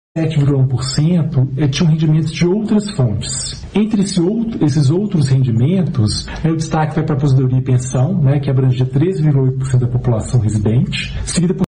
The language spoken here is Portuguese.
7,1% tinham rendimentos de outras fontes. Entre esses outros rendimentos, o destaque vai para a aposentadoria e pensão, que abrange 13,8% da população residente, seguida por